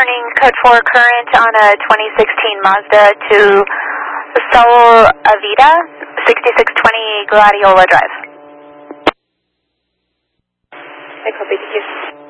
returning code 4 current on a 2016 Mazda to Sol Avida, 6620 Gladiola Drive. I copy. Thank you.